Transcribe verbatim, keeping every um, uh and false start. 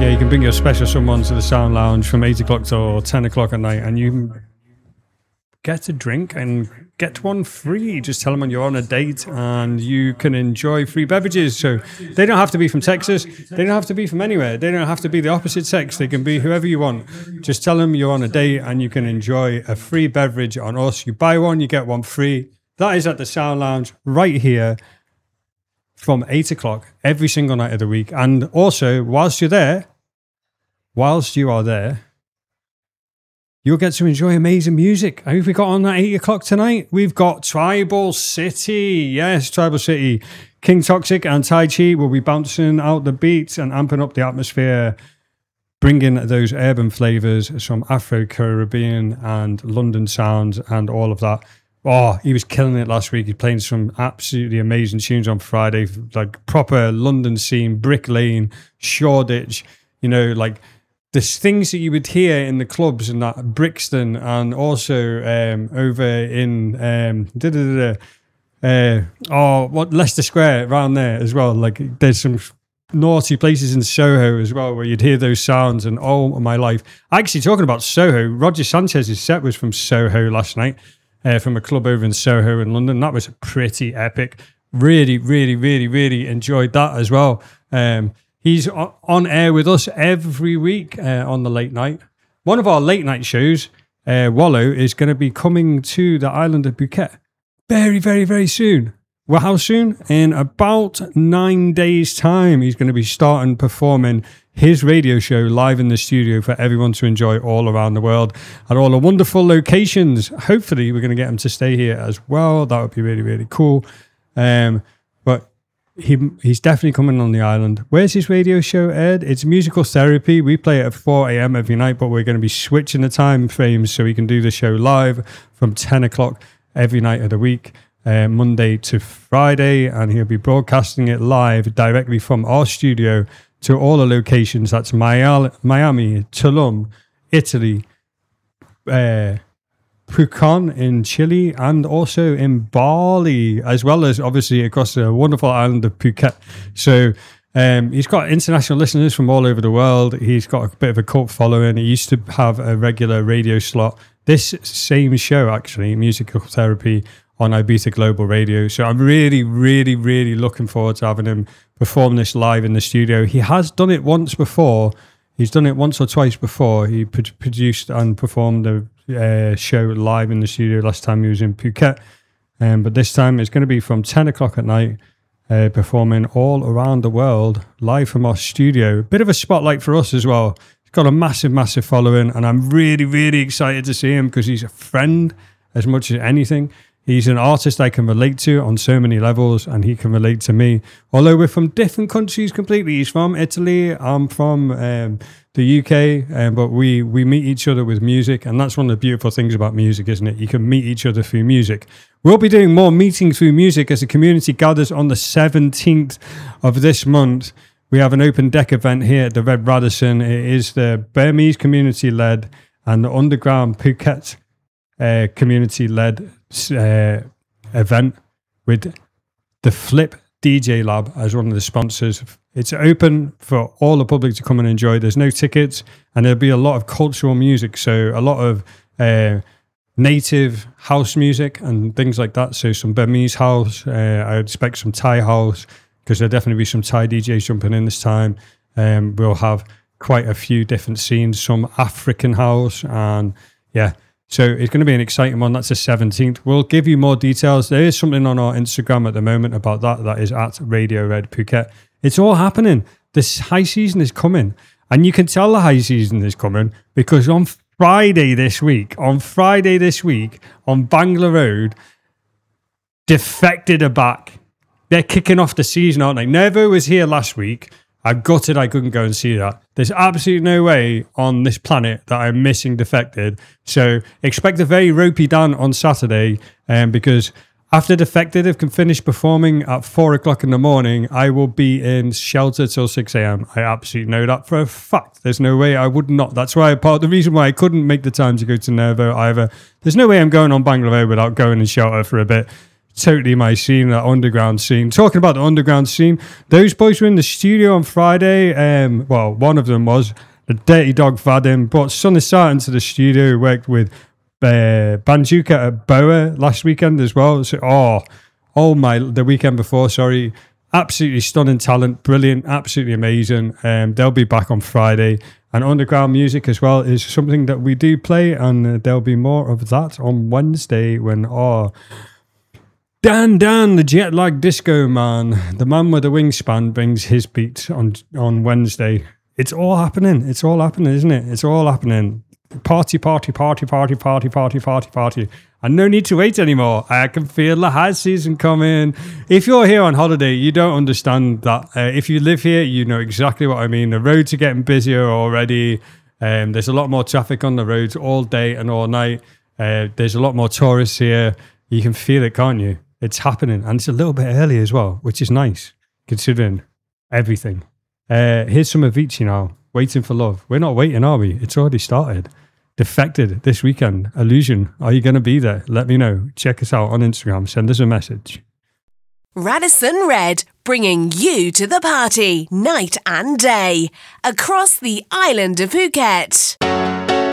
Yeah, you can bring your special someone to the Sound Lounge from eight o'clock till ten o'clock at night, and you get a drink and get one free. Just tell them you're on a date and you can enjoy free beverages. So they don't have to be from Texas. They don't have to be from anywhere. They don't have to be the opposite sex. They can be whoever you want. Just tell them you're on a date and you can enjoy a free beverage on us. You buy one, you get one free. That is at the Sound Lounge right here from eight o'clock every single night of the week. And also, whilst you're there, whilst you are there, you'll get to enjoy amazing music. Who have we got on at eight o'clock tonight? We've got Tribal City. Yes, Tribal City. King Toxic and Tai Chi will be bouncing out the beats and amping up the atmosphere, bringing those urban flavours, some Afro-Caribbean and London sounds and all of that. Oh, he was killing it last week. He's playing some absolutely amazing tunes on Friday, like proper London scene, Brick Lane, Shoreditch, you know, like there's things that you would hear in the clubs and that Brixton, and also um, over in um, da, da, da, da, uh, oh, what Leicester Square around there as well. Like there's some naughty places in Soho as well where you'd hear those sounds. And oh my life! Actually, talking about Soho, Roger Sanchez's set was from Soho last night, uh, from a club over in Soho in London. That was pretty epic. Really, really, really, really enjoyed that as well. Um, He's on air with us every week uh, on the late night. One of our late night shows, uh, Wallow, is going to be coming to the island of Phuket very, very, very soon. Well, how soon? In about nine days' time, he's going to be starting performing his radio show live in the studio for everyone to enjoy all around the world at all the wonderful locations. Hopefully, we're going to get him to stay here as well. That would be really, really cool. Um, but He he's definitely coming on the island. Where's his radio show aired? It's Musical Therapy. We play it at four a.m. every night, but we're going to be switching the time frames so we can do the show live from ten o'clock every night of the week, uh, Monday to Friday, and he'll be broadcasting it live directly from our studio to all the locations. That's Miami, Tulum, Italy, uh, Pucón in Chile, and also in Bali, as well as obviously across the wonderful island of Phuket. So um, he's got international listeners from all over the world. He's got a bit of a cult following. He used to have a regular radio slot. This same show, actually, Musical Therapy, on Ibiza Global Radio. So I'm really, really, really looking forward to having him perform this live in the studio. He has done it once before. He's done it once or twice before. He pro- produced and performed the uh, show live in the studio last time he was in Phuket. Um, but this time it's going to be from ten o'clock at night, uh, performing all around the world, live from our studio. A bit of a spotlight for us as well. He's got a massive, massive following, and I'm really, really excited to see him because he's a friend as much as anything. He's an artist I can relate to on so many levels, and he can relate to me. Although we're from different countries completely. He's from Italy, I'm from um, the U K, um, but we, we meet each other with music, and that's one of the beautiful things about music, isn't it? You can meet each other through music. We'll be doing more meetings through music as the community gathers on the seventeenth of this month. We have an open deck event here at the Red Radisson. It is the Burmese community-led and the underground Phuket uh, community-led Uh, event with the Flip D J Lab as one of the sponsors. It's open for all the public to come and enjoy. There's no tickets, and there'll be a lot of cultural music, so a lot of uh, native house music and things like that. So some Burmese house, uh, I expect some Thai house, because there'll definitely be some Thai D Js jumping in this time. Um, we'll have quite a few different scenes, some African house, and yeah. So it's going to be an exciting one. That's the seventeenth. We'll give you more details. There is something on our Instagram at the moment about that. That is at Radio Red Phuket. It's all happening. This high season is coming. And you can tell the high season is coming because on Friday this week, on Friday this week, on Bangla Road, Defected are back. They're kicking off the season, aren't they? Nervo was here last week. I'm gutted I couldn't go and see that. There's absolutely no way on this planet that I'm missing Defected. So expect a very ropey Dan on Saturday, um, because after Defected have can finish performing at four o'clock in the morning, I will be in shelter till six a.m. I absolutely know that for a fact. There's no way I would not. That's why part of the reason why I couldn't make the time to go to Nervo either. There's no way I'm going on Bangla Road without going in shelter for a bit. totally my scene, that underground scene. Talking about the underground scene, those boys were in the studio on Friday. Um, well, one of them was the Dirty Dog Vadim, brought Son of Satan to the studio, worked with uh, Banjuka at Boa last weekend as well. So, oh, oh my, the weekend before, sorry. Absolutely stunning talent, brilliant, absolutely amazing. Um, they'll be back on Friday. And underground music as well is something that we do play, and uh, there'll be more of that on Wednesday when our Dan Dan, the jet lag disco man, the man with the wingspan, brings his beat on on Wednesday. It's all happening. It's all happening, isn't it? It's all happening. Party, party, party, party, party, party, party, party. And no need to wait anymore. I can feel the high season coming. If you're here on holiday, you don't understand that. Uh, if you live here, you know exactly what I mean. The roads are getting busier already. Um, there's a lot more traffic on the roads all day and all night. Uh, there's a lot more tourists here. You can feel it, can't you? It's happening. And it's a little bit early as well, which is nice, considering everything. Uh, here's some Avicii now. Waiting for Love. We're not waiting, are we? It's already started. Defected this weekend. Illusion. Are you going to be there? Let me know. Check us out on Instagram. Send us a message. Radisson Red, bringing you to the party, night and day, across the island of Phuket.